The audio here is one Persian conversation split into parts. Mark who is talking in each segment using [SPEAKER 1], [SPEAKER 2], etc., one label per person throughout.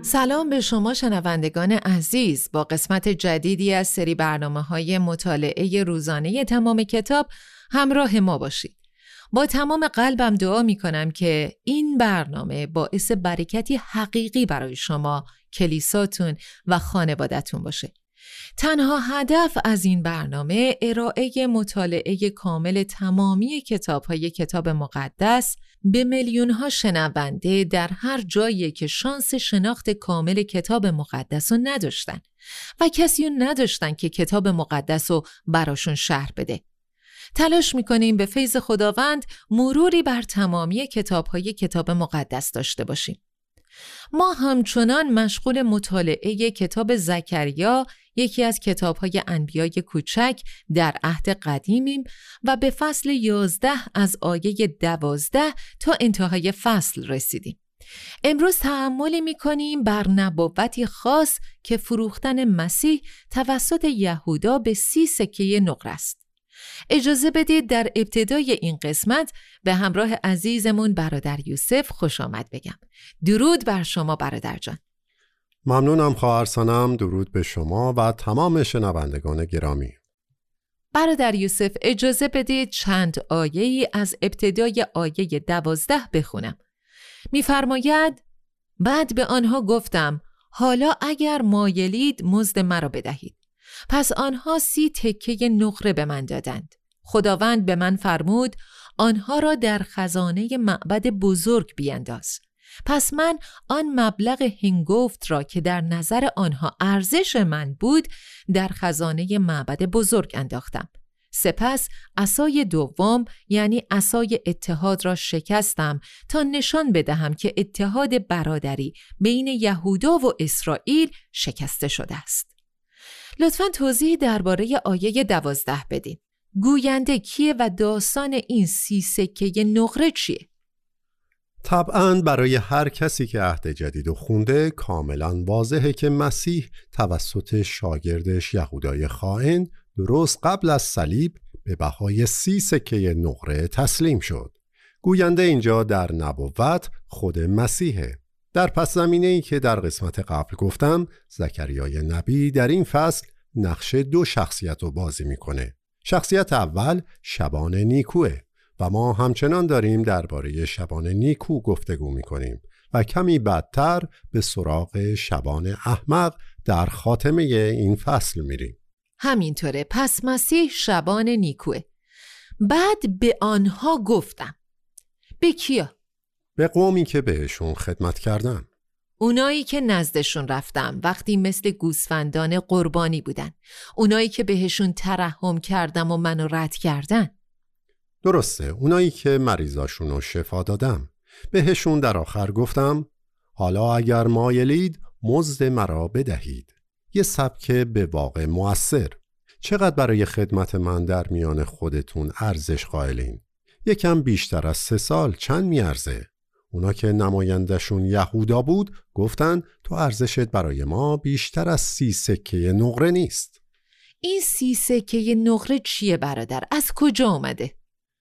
[SPEAKER 1] سلام به شما شنوندگان عزیز. با قسمت جدیدی از سری برنامه‌های مطالعه روزانه تمام کتاب همراه ما باشید. با تمام قلبم دعا می‌کنم که این برنامه باعث برکتی حقیقی برای شما، کلیساتون و خانواده‌تون باشه. تنها هدف از این برنامه ارائه مطالعه کامل تمامی کتاب‌های کتاب مقدس به میلیون‌ها شنونده در هر جایی که شانس شناخت کامل کتاب مقدس رو نداشتن و کسی رو نداشتن که کتاب مقدس رو براشون شرح بده. تلاش می‌کنیم به فیض خداوند مروری بر تمامی کتاب‌های کتاب مقدس داشته باشیم. ما همچنان مشغول مطالعه کتاب زکریا، یکی از کتاب‌های انبیای کوچک در عهد قدیمیم و به فصل 11 از آیه 12 تا انتهای فصل رسیدیم. امروز تأمل می‌کنیم بر نبوتی خاص که فروختن مسیح توسط یهودا به 30 سکه نقره است. اجازه بدید در ابتدای این قسمت به همراه عزیزمون برادر یوسف خوش آمد بگم. درود بر شما برادر جان.
[SPEAKER 2] ممنونم خواهر سنم. درود به شما و تمام شنوندگان گرامی.
[SPEAKER 1] برادر یوسف اجازه بدید چند آیه‌ای از ابتدای آیه 12 بخونم. می‌فرماید: بعد به آنها گفتم حالا اگر مایلید مزد مرا بدهید. پس آنها 30 تکه نقره به من دادند. خداوند به من فرمود آنها را در خزانه معبد بزرگ بینداز. پس من آن مبلغ هنگفت را که در نظر آنها ارزش من بود در خزانه معبد بزرگ انداختم. سپس عصای دوم یعنی عصای اتحاد را شکستم تا نشان بدهم که اتحاد برادری بین یهودا و اسرائیل شکسته شده است. لطفاً توضیح درباره آیه 12 بدین. گوینده کیه و داستان این 30 سکه نقره چیه؟
[SPEAKER 2] طبعاً برای هر کسی که عهد جدید رو خونده کاملاً واضحه که مسیح توسط شاگردش یهودای خائن درست قبل از صلیب به بهای 30 سکه نقره تسلیم شد. گوینده اینجا در نبوت خود مسیحه. در پس زمینه‌ای که در قسمت قبل گفتم، زکریای نبی در این فصل نقش 2 شخصیت رو بازی میکنه. شخصیت اول شبان نیکوه و ما همچنان داریم درباره شبان نیکو گفتگو میکنیم و کمی بعدتر به سراغ شبان احمق در خاتمه این فصل میریم.
[SPEAKER 1] همینطوره. پس مسیح شبان نیکوه. بعد به آنها گفتم. به کیا؟
[SPEAKER 2] به قومی که بهشون خدمت کردم.
[SPEAKER 1] اونایی که نزدشون رفتم وقتی مثل گوسفندان قربانی بودن. اونایی که بهشون ترحم کردم و منو رد کردن.
[SPEAKER 2] درسته، اونایی که مریضاشون رو شفا دادم. بهشون در آخر گفتم حالا اگر مایلید مزد مرا بدهید. یه سبک به واقع مؤثر. چقدر برای خدمت من در میان خودتون ارزش قائلین؟ یکم بیشتر از 3 سال چند میارزه؟ اونا که نمایندشون یهودا بود گفتن تو ارزشت برای ما بیشتر از 30 سکه نقره نیست.
[SPEAKER 1] این 30 سکه نقره چیه برادر؟ از کجا آمده؟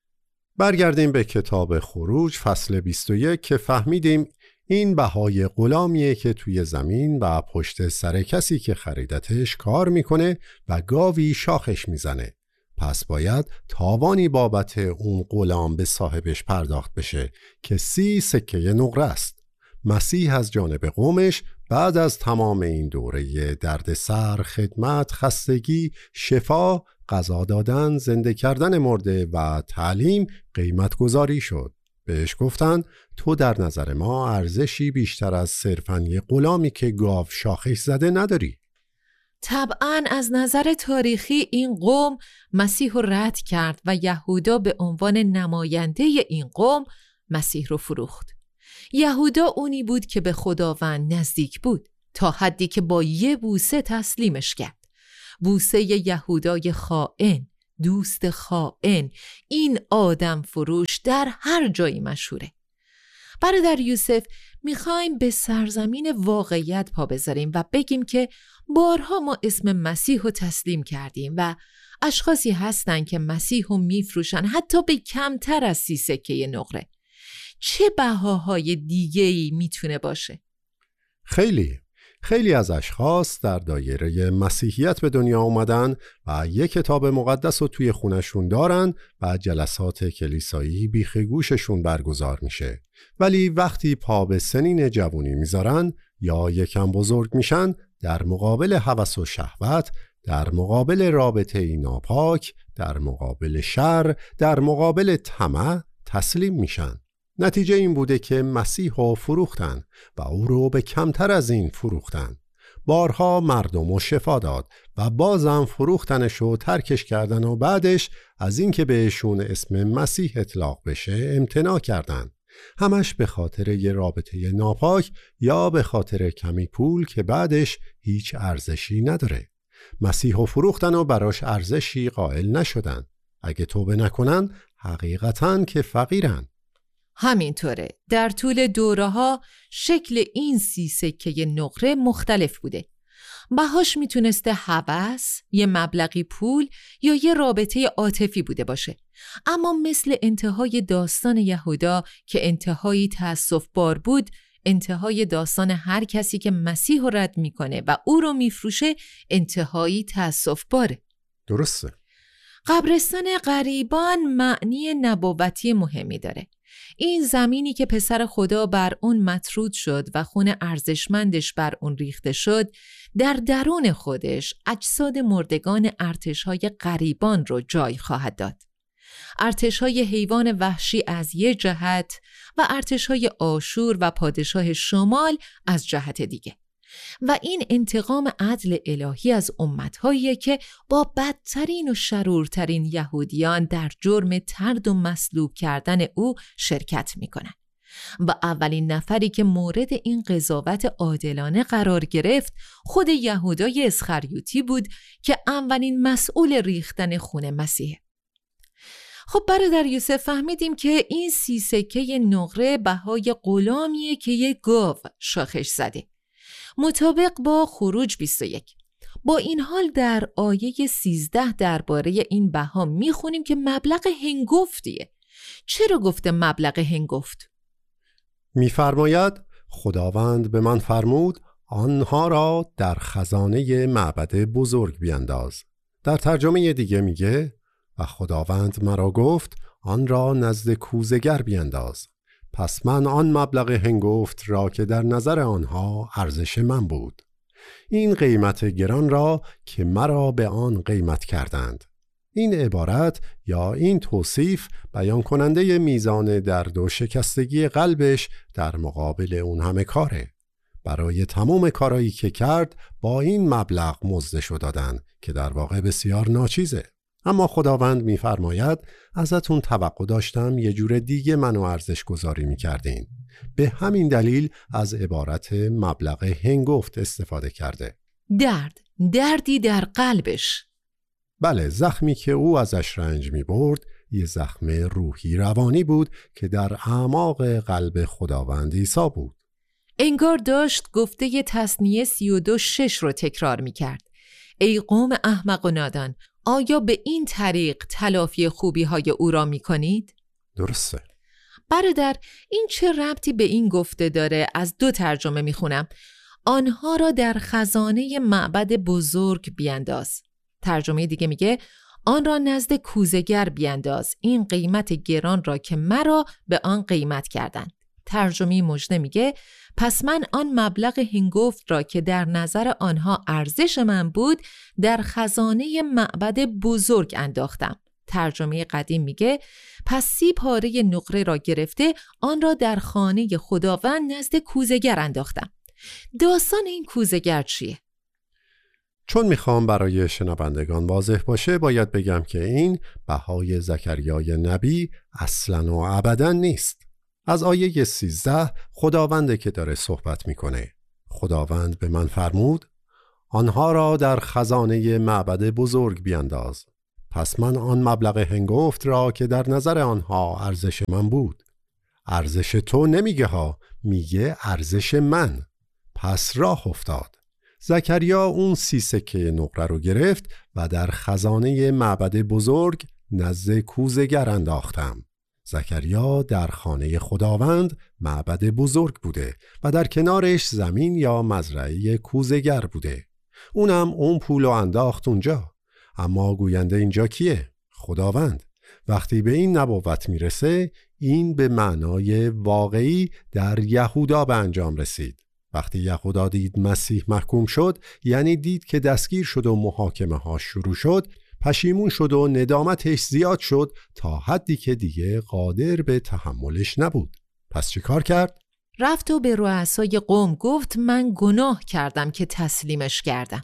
[SPEAKER 2] برگردیم به کتاب خروج فصل 21 که فهمیدیم این بهای غلامیه که توی زمین و پشت سر کسی که خریدتش کار میکنه و گاوی شاخش میزنه. پس باید تاوانی بابت اون غلام به صاحبش پرداخت بشه که 30 سکه نقره است. مسیح از جانب قومش بعد از تمام این دوره دردسر، خدمت، خستگی، شفا، غذا دادن، زنده کردن مرده و تعلیم قیمت گذاری شد. بهش گفتن تو در نظر ما ارزشی بیشتر از صرفاً یه غلامی که گاو شاخش زده نداری.
[SPEAKER 1] طبعاً از نظر تاریخی این قوم مسیح رو رد کرد و یهودا به عنوان نماینده این قوم مسیح رو فروخت. یهودا اونی بود که به خداوند نزدیک بود تا حدی که با یه بوسه تسلیمش کرد. بوسه یهودای خائن، دوست خائن. این آدم فروش در هر جایی مشهوره. برادر یوسف، میخوایم به سرزمین واقعیت پا بذاریم و بگیم که بارها ما اسم مسیح رو تسلیم کردیم و اشخاصی هستن که مسیح رو میفروشن حتی به کمتر از 30 سکه نقره. چه بهاهای دیگه‌ای میتونه باشه؟
[SPEAKER 2] خیلی از اشخاص در دایره مسیحیت به دنیا اومدن و یک کتاب مقدس رو توی خونشون دارن و جلسات کلیسایی بیخ گوششون برگزار میشه. ولی وقتی پا به سنین جوونی میذارن یا یکم بزرگ میشن، در مقابل هوس و شهوت، در مقابل رابطه ناپاک، در مقابل شر، در مقابل طمع تسلیم میشن. نتیجه این بوده که مسیح رو فروختن و او رو به کمتر از این فروختن. بارها مردم رو شفا داد و بازم فروختنش و ترکش کردن و بعدش از این که بهشون اسم مسیح اطلاق بشه امتناع کردن. همش به خاطر یه رابطه ناپاک یا به خاطر کمی پول که بعدش هیچ ارزشی نداره. مسیح رو فروختن و براش ارزشی قائل نشدن. اگه توبه نکنن حقیقتاً که فقیرن.
[SPEAKER 1] همینطوره. در طول دوره‌ها شکل این 30 سکه نقره مختلف بوده. بهاش میتونسته هوس، یه مبلغی پول یا یه رابطه عاطفی بوده باشه. اما مثل انتهای داستان یهودا که انتهایی تأسف‌بار بود، انتهای داستان هر کسی که مسیح رو رد میکنه و او رو میفروشه انتهایی تأسف‌باره.
[SPEAKER 2] درسته.
[SPEAKER 1] قبرستان غریبان معنی نبوتی مهمی داره. این زمینی که پسر خدا بر اون مطرود شد و خون ارزشمندش بر اون ریخته شد، در درون خودش اجساد مردگان ارتش‌های غریبان رو جای خواهد داد. ارتش‌های حیوان وحشی از یه جهت و ارتش‌های آشور و پادشاه شمال از جهت دیگه. و این انتقام عدل الهی از امت‌هایی که با بدترین و شرورترین یهودیان در جرم طرد و مصلوب کردن او شرکت می‌کنند. و اولین نفری که مورد این قضاوت عادلانه قرار گرفت خود یهودای اسخریوطی بود که اولین مسئول ریختن خون مسیح. خب برادر یوسف، فهمیدیم که این 30 سکه نقره بهای غلامیه که یک گاو شاخش زده، مطابق با خروج 21. با این حال در آیه 13 درباره این بها میخونیم که مبلغ هنگفتیه. چرا گفته مبلغ هنگفت؟
[SPEAKER 2] میفرماید خداوند به من فرمود آنها را در خزانه معبد بزرگ بینداز. در ترجمه دیگه میگه و خداوند مرا گفت آن را نزد کوزگر بینداز. پس من آن مبلغ هنگفت را که در نظر آنها ارزش من بود، این قیمت گران را که مرا به آن قیمت کردند. این عبارت یا این توصیف بیان کننده میزان درد و شکستگی قلبش در مقابل اون همه کاره. برای تمام کارایی که کرد با این مبلغ مزدشو دادن که در واقع بسیار ناچیزه. اما خداوند می‌فرماید ازتون توقع داشتم یه جور دیگه منو ارزش گذاری می‌کردین. به همین دلیل از عبارت مبلغ هنگفت استفاده کرده.
[SPEAKER 1] دردی در قلبش.
[SPEAKER 2] بله، زخمی که او ازش رنج می‌برد یه زخم روحی روانی بود که در اعماق قلب خداوند عیسی بود.
[SPEAKER 1] انگار داشت گفته تثنیه 32:6 رو تکرار می‌کرد. ای قوم احمق و نادان، آیا به این طریق تلافی خوبی‌های او را می‌کنید؟
[SPEAKER 2] درسته.
[SPEAKER 1] برادر، این چه ربطی به این گفته داره؟ از 2 ترجمه می‌خونم. آنها را در خزانه معبد بزرگ بینداز. ترجمه دیگه میگه آن را نزد کوزگر بینداز، این قیمت گران را که مرا به آن قیمت کردند. ترجمه مژده میگه پس من آن مبلغ هنگفت را که در نظر آنها ارزش من بود در خزانه معبد بزرگ انداختم. ترجمه قدیم میگه پس 30 پاره نقره را گرفته آن را در خانه خداوند نزد کوزگر انداختم. داستان این کوزگر چیه؟
[SPEAKER 2] چون میخوام برای شنوندگان واضح باشه باید بگم که این بهای زکریای نبی اصلاً و ابداً نیست. از آیه 13 خداونده که داره صحبت میکنه. خداوند به من فرمود آنها را در خزانه معبد بزرگ بینداز. پس من آن مبلغ هنگفت را که در نظر آنها ارزش من بود. ارزش تو نمیگه ها، میگه ارزش من. پس راه افتاد. زکریا اون 30 سکه نقره رو گرفت و در خزانه معبد بزرگ نزد کوزگر انداختم. زکریا در خانه خداوند معبد بزرگ بوده و در کنارش زمین یا مزرعه کوزه‌گر بوده. اونم اون پولو انداخت اونجا. اما گوینده اینجا کیه؟ خداوند. وقتی به این نبوت میرسه، این به معنای واقعی در یهودا به انجام رسید. وقتی یهودا دید مسیح محکوم شد، یعنی دید که دستگیر شد و محاکمه ها شروع شد، پشیمون شد و ندامتش زیاد شد تا حدی که دیگه قادر به تحملش نبود. پس چی کار کرد؟
[SPEAKER 1] رفت و به رؤسای قوم گفت من گناه کردم که تسلیمش کردم.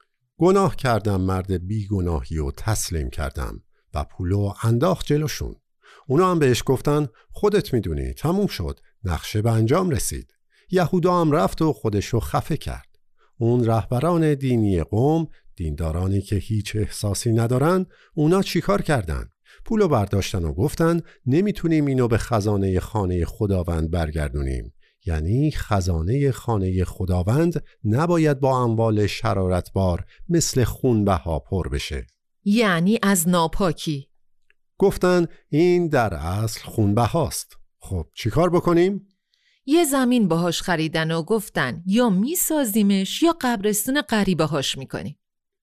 [SPEAKER 2] گناه کردم، مرد بی گناهی و تسلیم کردم و پولو انداخت جلوشون. اونا هم بهش گفتن خودت میدونی، تموم شد، نقشه به انجام رسید. یهودا هم رفت و خودشو خفه کرد. اون رهبران دینی قوم، دیندارانی که هیچ احساسی ندارن، اونا چیکار کردن؟ پولو برداشتن و گفتن نمیتونیم اینو به خزانه خانه خداوند برگردونیم. یعنی خزانه خانه خداوند نباید با اموال شرارتبار مثل خونبها پر بشه.
[SPEAKER 1] یعنی از ناپاکی.
[SPEAKER 2] گفتن این در اصل خونبهاست. خب چیکار بکنیم؟
[SPEAKER 1] یه زمین باهاش خریدن و گفتن یا میسازیمش یا قبرستون غریبه هاش میکنیم.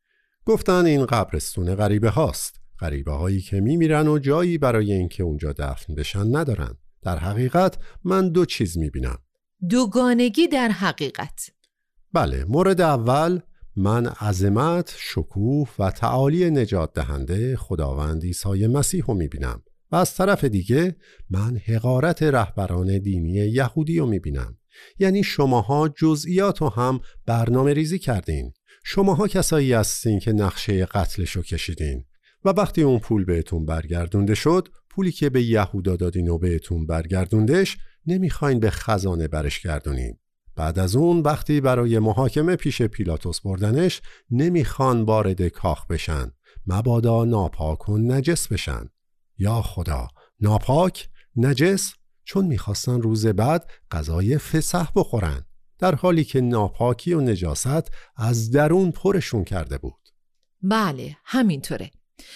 [SPEAKER 2] گفتن این قبرستون غریبه هاست. غریبه هایی که میمیرن و جایی برای اینکه اونجا دفن بشن ندارن. در حقیقت من دو چیز میبینم.
[SPEAKER 1] دوگانگی در حقیقت.
[SPEAKER 2] بله، مورد اول من عظمت، شکوه و تعالی نجات دهنده خداوند عیسی مسیح رو میبینم و از طرف دیگه من حقارت رهبران دینی یهودی رو میبینم. یعنی شماها جزئیات رو هم برنامه ریزی کردین. شماها کسایی هستین که نقشه قتلشو کشیدین و وقتی اون پول بهتون برگردونده شد، پولی که به یهودا دادین و بهتون برگردوندش، نمیخواین به خزانه برش گردونین. بعد از اون وقتی برای محاکمه پیش پیلاتوس بردنش، نمیخوان وارد کاخ بشن، مبادا ناپاک و نجس بشن. یا خدا، ناپاک، نجس، چون میخواستن روز بعد غذای فسح بخورن، در حالی که ناپاکی و نجاست از درون پرشون کرده بود.
[SPEAKER 1] بله، همینطوره.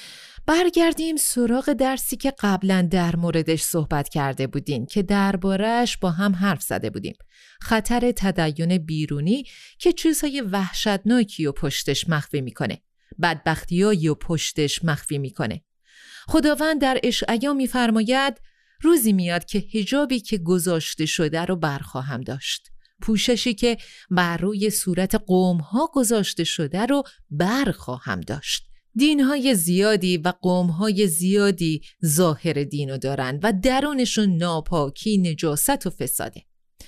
[SPEAKER 1] برگردیم سراغ درسی که قبلا در موردش صحبت کرده بودیم که درباره‌اش با هم حرف زده بودیم. خطر تدین بیرونی که چیزهای وحشتناکی و پشتش مخفی میکنه. بدبختیایی و پشتش مخفی میکنه. خداوند در اشعیا میفرماید روزی میاد که حجابی که گذاشته شده رو برخواهم داشت. پوششی که بر روی صورت قوم‌ها گذاشته شده رو برخواهم داشت. دین‌های زیادی و قوم‌های زیادی ظاهر دینو دارن و درونشون ناپاکی، نجاست و فساده.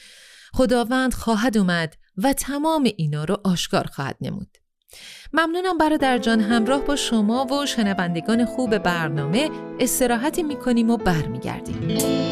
[SPEAKER 1] خداوند خواهد اومد و تمام اینا رو آشکار خواهد نمود. ممنونم برادر جان، همراه با شما و شنوندگان خوب برنامه استراحتی می‌کنیم و برمیگردیم.